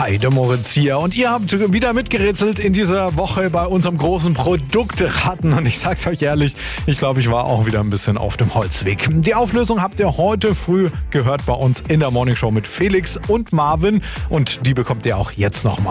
Hi, der Moritz hier. Und ihr habt wieder mitgerätselt in dieser Woche bei unserem großen Produktraten. Und ich sag's euch ehrlich, ich glaube, ich war auch wieder ein bisschen auf dem Holzweg. Die Auflösung habt ihr heute früh gehört bei uns in der Morningshow mit Felix und Marvin. Und die bekommt ihr auch jetzt nochmal.